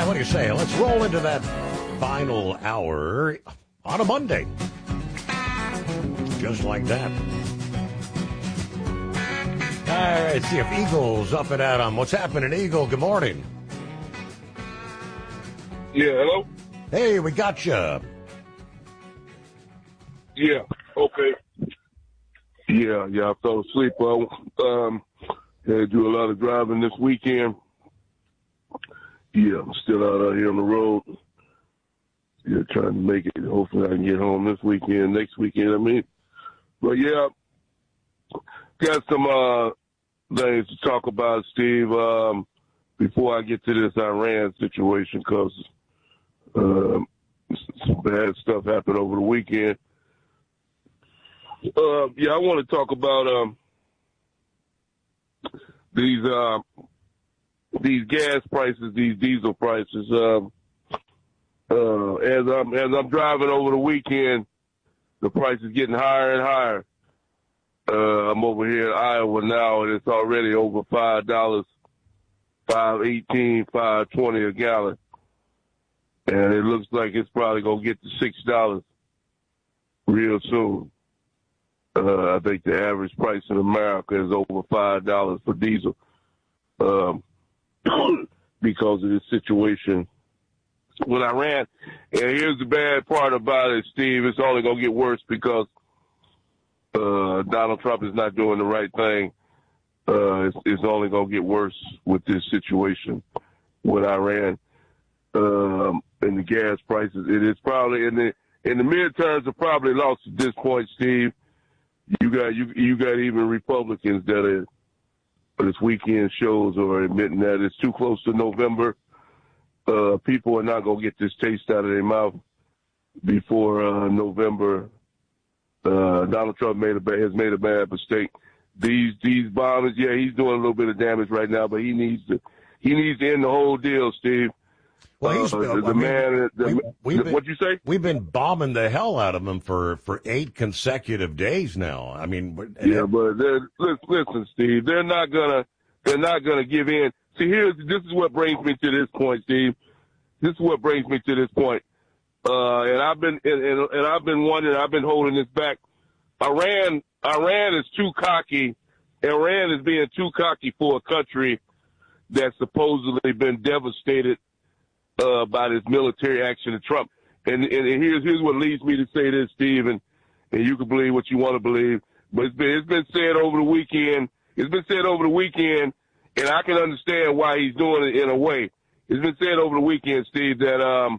right, what do you say? Let's roll into that final hour on a Monday. Just like that. All right, see if Eagle's up and at 'em. What's happening, Eagle? Good morning. Yeah, hello? Hey, we got you. Yeah, okay. Yeah, I fell asleep. Had to do a lot of driving this weekend. Yeah, I'm still out here on the road. Yeah, trying to make it. Hopefully I can get home this weekend, next weekend, But yeah, got some things to talk about, Steve, before I get to this Iran situation, because some bad stuff happened over the weekend. I want to talk about these gas prices, these diesel prices. As I'm driving over the weekend, the price is getting higher and higher. I'm over here in Iowa now, and it's already over $5, $5.18, $5.20 a gallon, and it looks like it's probably gonna get to $6 real soon. I think the average price in America is over $5 for diesel because of this situation with Iran. And here's the bad part about it, Steve. It's only going to get worse because Donald Trump is not doing the right thing. It's only going to get worse with this situation with Iran and the gas prices. It is probably in the midterms are probably lost at this point, Steve. You got even Republicans that are this weekend shows are admitting that it's too close to November. People are not going to get this taste out of their mouth before November. Donald Trump has made a bad mistake. These bombers, yeah, he's doing a little bit of damage right now, but he needs to end the whole deal, Steve. Well, what'd you say? We've been bombing the hell out of him for 8 consecutive days now. I mean, but listen, Steve, they're not gonna give in. See, this is what brings me to this point, Steve. This is what brings me to this point. And I've been wondering. I've been holding this back. Iran is too cocky. Iran is being too cocky for a country that's supposedly been devastated by this military action of Trump. And here's what leads me to say this, Steve, and you can believe what you want to believe. But it's been said over the weekend. And I can understand why he's doing it in a way. It's been said over the weekend, Steve, that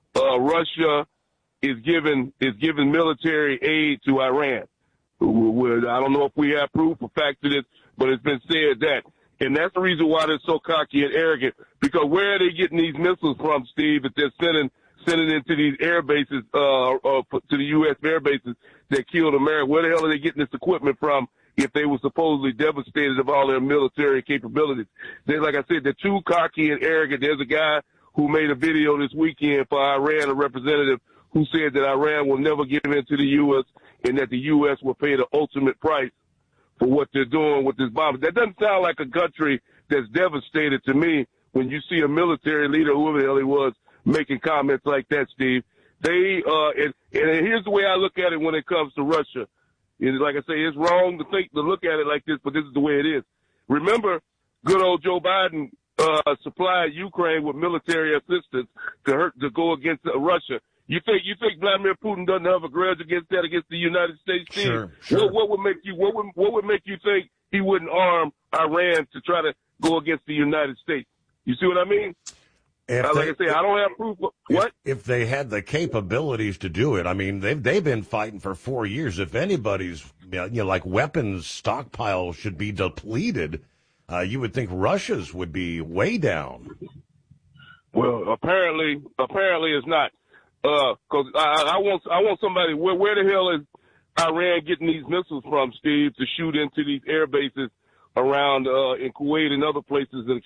Russia is giving military aid to Iran. I don't know if we have proof or fact to this, but it's been said that. And that's the reason why they're so cocky and arrogant. Because where are they getting these missiles from, Steve, if they're sending into these air bases, to the U.S. air bases that killed America? Where the hell are they getting this equipment from if they were supposedly devastated of all their military capabilities? Like I said, they're too cocky and arrogant. There's a guy who made a video this weekend for Iran, a representative, who said that Iran will never give in to the U.S. and that the U.S. will pay the ultimate price for what they're doing with this bomb. That doesn't sound like a country that's devastated to me when you see a military leader, whoever the hell he was, making comments like that, Steve. And here's the way I look at it when it comes to Russia. And like I say, it's wrong to look at it like this, but this is the way it is. Remember, good old Joe Biden supplied Ukraine with military assistance to go against Russia. You think Vladimir Putin doesn't have a grudge against the United States team? Sure. What would make you think he wouldn't arm Iran to try to go against the United States? You see what I mean? Like I say, I don't have proof. What? If they had the capabilities to do it, I mean, they've been fighting for 4 years. If anybody's, like weapons stockpile should be depleted, you would think Russia's would be way down. Well, apparently it's not. Cause I want somebody, where the hell is Iran getting these missiles from, Steve, to shoot into these air bases around, in Kuwait and other places that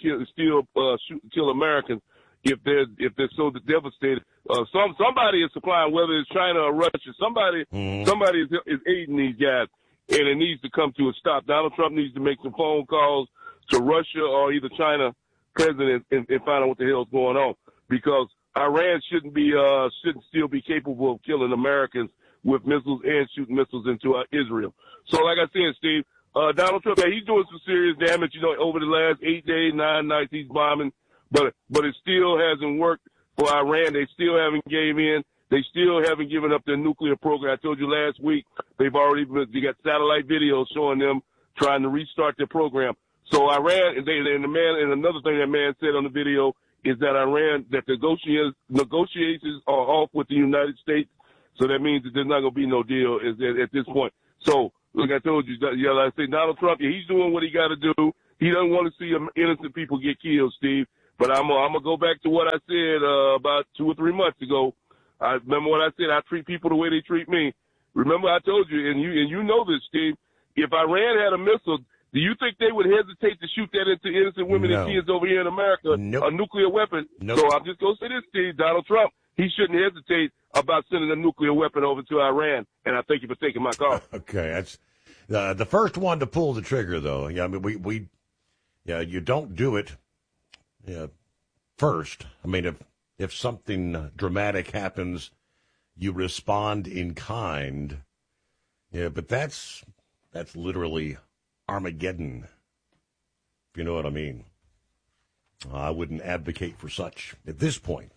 kill Americans if they're so devastated? Somebody is supplying, whether it's China or Russia, somebody is aiding these guys, and it needs to come to a stop. Donald Trump needs to make some phone calls to Russia or either China president and find out what the hell's going on. because Iran shouldn't still be capable of killing Americans with missiles and shooting missiles into Israel. So like I said, Steve, Donald Trump, he's doing some serious damage, over the last 8 days, 9 nights he's bombing, but it still hasn't worked for Iran. They still haven't gave in. They still haven't given up their nuclear program. I told you last week, they got satellite videos showing them trying to restart their program. So Iran, and another thing that man said on the video is that that negotiations are off with the United States. So that means that there's not going to be no deal at this point. So, like I told you, like I say, Donald Trump, he's doing what he got to do. He doesn't want to see innocent people get killed, Steve. But I'm gonna go back to what I said about 2 or 3 months ago. I remember what I said. I treat people the way they treat me. Remember, I told you, and you know this, Steve. If Iran had a missile, do you think they would hesitate to shoot that into innocent women and kids over here in America? Nope. A nuclear weapon. Nope. So I'm just gonna say this, Steve. Donald Trump, he shouldn't hesitate about sending a nuclear weapon over to Iran. And I thank you for taking my call. Okay, that's the first one to pull the trigger, though. Yeah, I mean, you don't do it. Yeah, first. I mean, if something dramatic happens, you respond in kind. Yeah, but that's literally Armageddon, if you know what I mean. I wouldn't advocate for such at this point.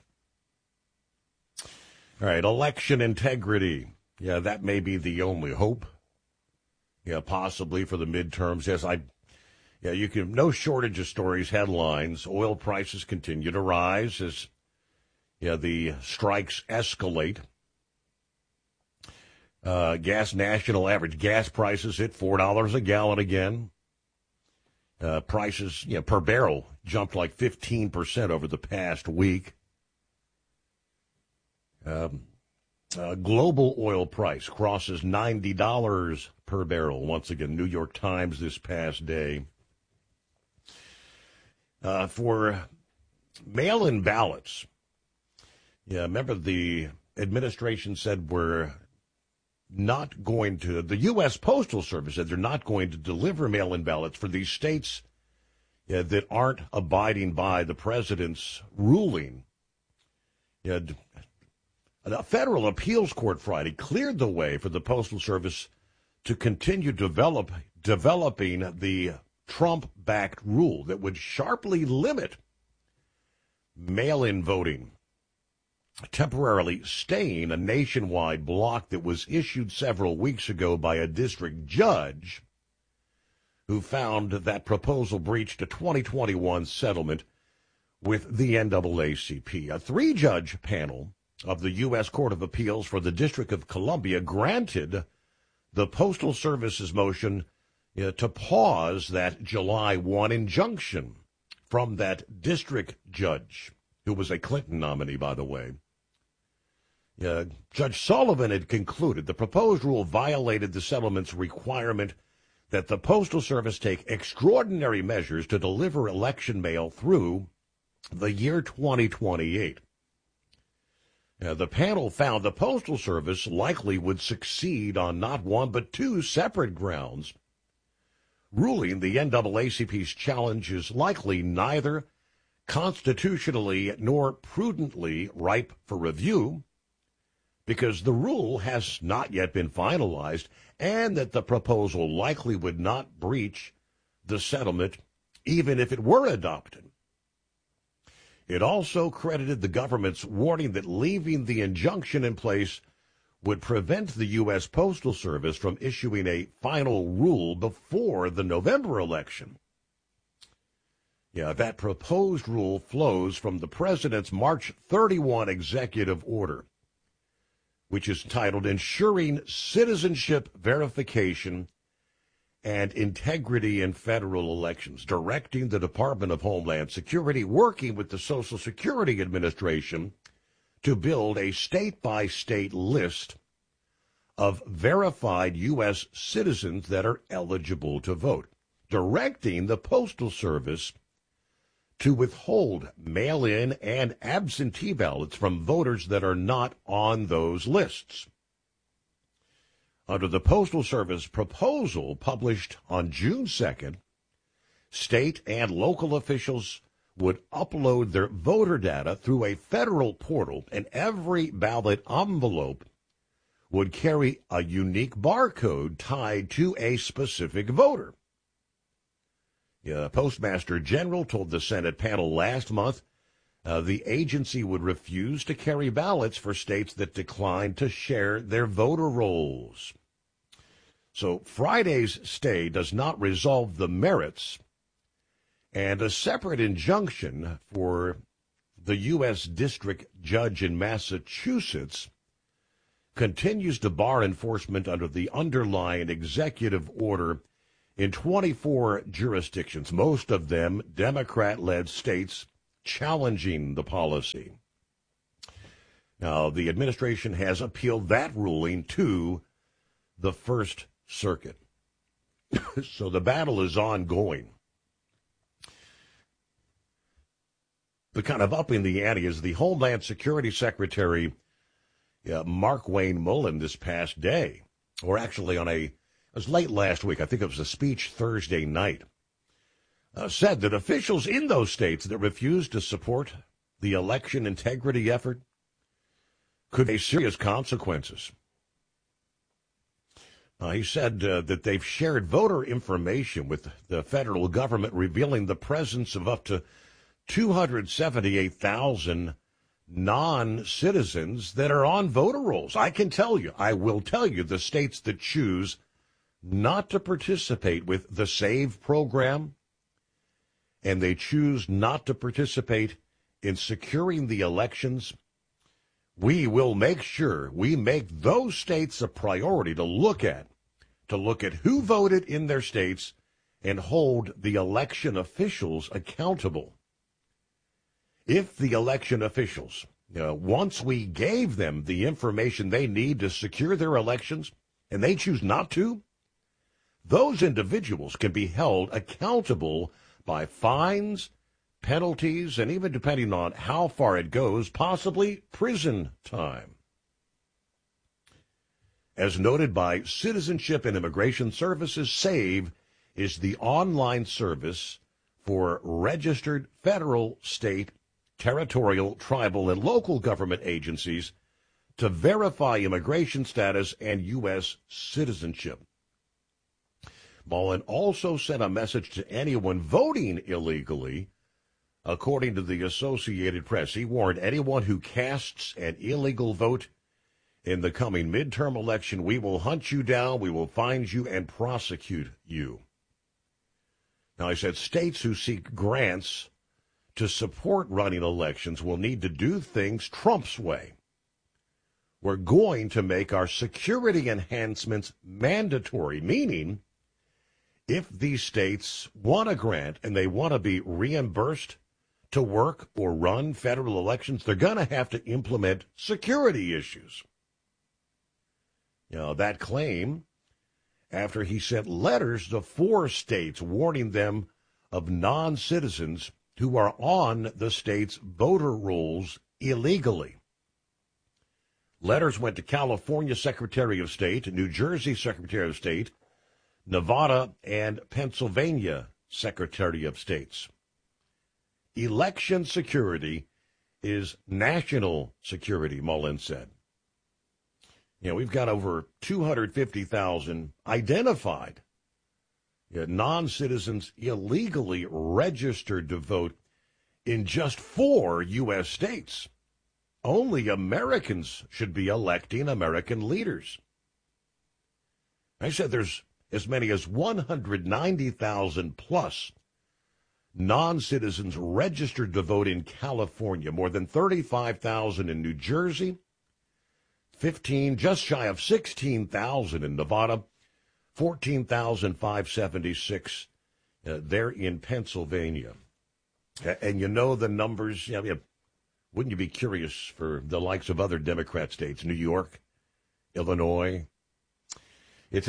All right, election integrity. Yeah, that may be the only hope. Yeah, possibly for the midterms. Yes, you can, no shortage of stories, headlines. Oil prices continue to rise as the strikes escalate. National average gas prices hit $4 a gallon again. Prices per barrel jumped like 15% over the past week. Global oil price crosses $90 per barrel once again. New York Times this past day. For mail-in ballots, remember the administration said the U.S. Postal Service said they're not going to deliver mail-in ballots for these states that aren't abiding by the president's ruling. A federal appeals court Friday cleared the way for the Postal Service to continue developing the Trump-backed rule that would sharply limit mail-in voting, temporarily staying a nationwide block that was issued several weeks ago by a district judge who found that proposal breached a 2021 settlement with the NAACP. A 3-judge panel of the U.S. Court of Appeals for the District of Columbia granted the Postal Service's motion to pause that July 1 injunction from that district judge, who was a Clinton nominee, by the way. Judge Sullivan had concluded the proposed rule violated the settlement's requirement that the Postal Service take extraordinary measures to deliver election mail through the year 2028. The panel found the Postal Service likely would succeed on not one but 2 separate grounds, ruling the NAACP's challenge is likely neither constitutionally nor prudently ripe for review because the rule has not yet been finalized and that the proposal likely would not breach the settlement even if it were adopted. It also credited the government's warning that leaving the injunction in place would prevent the U.S. Postal Service from issuing a final rule before the November election. That proposed rule flows from the president's March 31 executive order, which is titled Ensuring Citizenship Verification and Integrity in Federal Elections, directing the Department of Homeland Security, working with the Social Security Administration, to build a state-by-state list of verified U.S. citizens that are eligible to vote, directing the Postal Service to withhold mail-in and absentee ballots from voters that are not on those lists. Under the Postal Service proposal published on June 2nd, state and local officials would upload their voter data through a federal portal, and every ballot envelope would carry a unique barcode tied to a specific voter. The Postmaster General told the Senate panel last month the agency would refuse to carry ballots for states that declined to share their voter rolls. So Friday's stay does not resolve the merits, and a separate injunction for the U.S. District Judge in Massachusetts continues to bar enforcement under the underlying executive order in 24 jurisdictions, most of them Democrat-led states challenging the policy. Now, the administration has appealed that ruling to the First Circuit. So the battle is ongoing. The kind of upping the ante is the Homeland Security Secretary Mark Wayne Mullen this past day, or actually it was late last week, I think it was a speech Thursday night, said that officials in those states that refused to support the election integrity effort could face serious consequences. He said that they've shared voter information with the federal government revealing the presence of up to 278,000 non-citizens that are on voter rolls. I will tell you, the states that choose not to participate with the SAVE program, and they choose not to participate in securing the elections, we will make sure we make those states a priority to look at who voted in their states and hold the election officials accountable. If the election officials, once we gave them the information they need to secure their elections, and they choose not to, those individuals can be held accountable by fines, penalties, and even, depending on how far it goes, possibly prison time. As noted by Citizenship and Immigration Services, SAVE is the online service for registered federal, state, territorial, tribal, and local government agencies to verify immigration status and U.S. citizenship. Mullen also sent a message to anyone voting illegally. According to the Associated Press, he warned anyone who casts an illegal vote in the coming midterm election, we will hunt you down, we will find you, and prosecute you. Now, he said states who seek grants to support running elections will need to do things Trump's way. We're going to make our security enhancements mandatory, meaning if these states want a grant and they want to be reimbursed to work or run federal elections, they're going to have to implement security issues. That claim, after he sent letters to 4 states warning them of non-citizens who are on the state's voter rolls illegally. Letters went to California Secretary of State, New Jersey Secretary of State, Nevada, and Pennsylvania Secretary of States. Election security is national security, Mullen said. We've got over 250,000 identified non-citizens illegally registered to vote in just 4 U.S. states. Only Americans should be electing American leaders. I said there's as many as 190,000 plus non-citizens registered to vote in California, more than 35,000 in New Jersey, just shy of 16,000 in Nevada, 14,576 there in Pennsylvania. And the numbers, wouldn't you be curious for the likes of other Democrat states, New York, Illinois? It's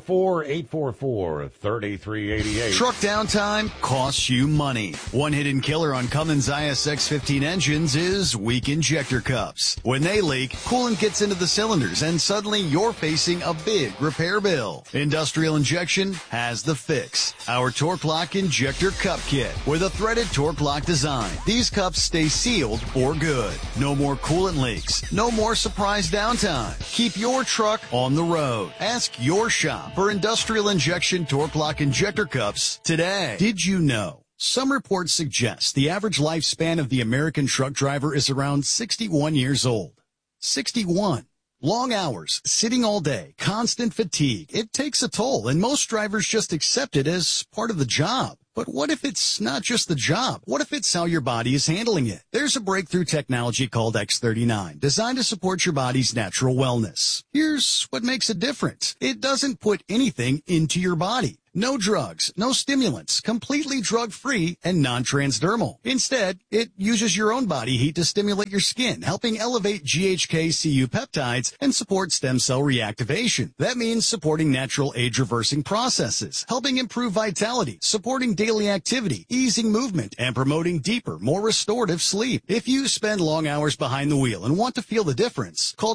844-844-3388. Truck downtime costs you money. One hidden killer on Cummins ISX-15 engines is weak injector cups. When they leak, coolant gets into the cylinders and suddenly you're facing a big repair bill. Industrial Injection has the fix. Our Torque Lock Injector Cup Kit with a threaded Torque Lock design. These cups stay sealed for good. No more coolant leaks. No more surprise downtime. Keep your truck on the road. Ask your shop for Industrial Injection Torque Lock Injector Cups today. Did you know? Some reports suggest the average lifespan of the American truck driver is around 61 years old. 61. Long hours, sitting all day, constant fatigue. It takes a toll, and most drivers just accept it as part of the job. But what if it's not just the job? What if it's how your body is handling it? There's a breakthrough technology called X39, designed to support your body's natural wellness. Here's what makes it different. It doesn't put anything into your body. No drugs, no stimulants, completely drug-free and non-transdermal. Instead, it uses your own body heat to stimulate your skin, helping elevate GHK-Cu peptides and support stem cell reactivation. That means supporting natural age-reversing processes, helping improve vitality, supporting daily activity, easing movement, and promoting deeper, more restorative sleep. If you spend long hours behind the wheel and want to feel the difference, call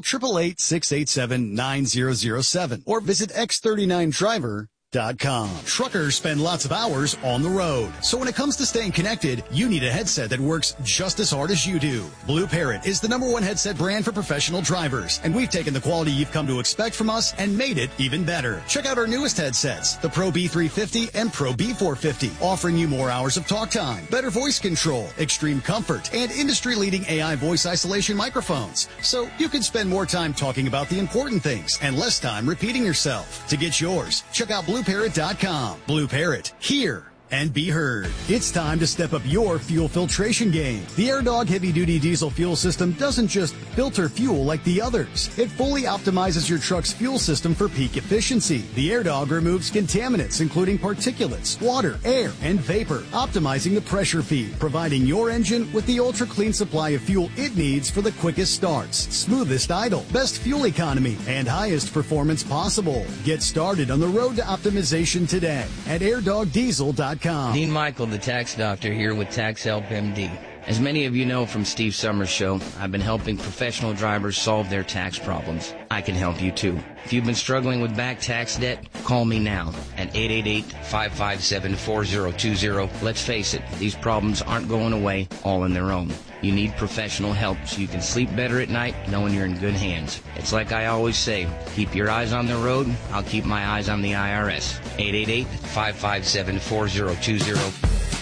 888-687-9007 or visit X39Driver.com. Truckers spend lots of hours on the road. So when it comes to staying connected, you need a headset that works just as hard as you do. Blue Parrot is the #1 headset brand for professional drivers, and we've taken the quality you've come to expect from us and made it even better. Check out our newest headsets, the Pro B350 and Pro B450, offering you more hours of talk time, better voice control, extreme comfort, and industry-leading AI voice isolation microphones. So you can spend more time talking about the important things and less time repeating yourself. To get yours, check out BlueParrot.com. Blue Parrot, hear and be heard. It's time to step up your fuel filtration game. The AirDog heavy-duty diesel fuel system doesn't just filter fuel like the others. It fully optimizes your truck's fuel system for peak efficiency. The AirDog removes contaminants, including particulates, water, air, and vapor, optimizing the pressure feed, providing your engine with the ultra-clean supply of fuel it needs for the quickest starts, smoothest idle, best fuel economy, and highest performance possible. Get started on the road to optimization today at airdogdiesel.com. Dean Michael, the tax doctor, here with Tax Help MD. As many of you know from Steve Summers' show, I've been helping professional drivers solve their tax problems. I can help you too. If you've been struggling with back tax debt, call me now at 888-557-4020. Let's face it, these problems aren't going away all on their own. You need professional help so you can sleep better at night knowing you're in good hands. It's like I always say, keep your eyes on the road, I'll keep my eyes on the IRS. 888-557-4020.